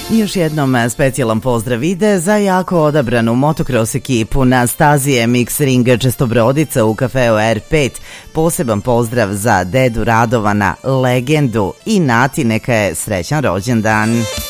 Još jednom specijalan pozdrav ide za jako odabranu motocross ekipu na stazi MX Ringa Čestobrodica u kafeu R5. Poseban pozdrav za dedu Radovana, legendu i Nati, neka je srećan rođendan.